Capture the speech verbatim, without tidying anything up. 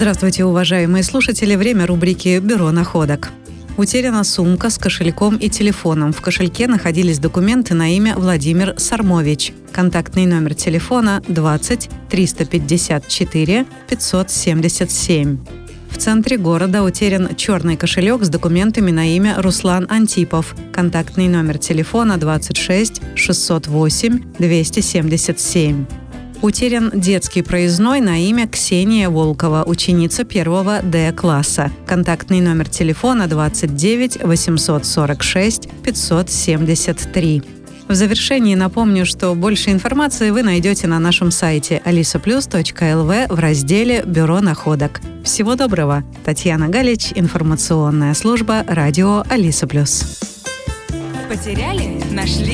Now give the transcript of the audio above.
Здравствуйте, уважаемые слушатели. Время рубрики «Бюро находок». Утеряна сумка с кошельком и телефоном. В кошельке находились документы на имя Владимир Сармович. Контактный номер телефона двадцать триста пятьдесят четыре пятьсот семьдесят семь. В центре города утерян черный кошелек с документами на имя Руслан Антипов. Контактный номер телефона двадцать шесть шестьсот восемь двести семьдесят семь. Утерян детский проездной на имя Ксения Волкова, ученица первого Д-класса. Контактный номер телефона двадцать девять восемьсот сорок шесть пятьсот семьдесят три. В завершении напомню, что больше информации вы найдете на нашем сайте алиса плюс точка эл ви в разделе «Бюро находок». Всего доброго! Татьяна Галич, информационная служба радио Алиса Плюс. Потеряли? Нашли?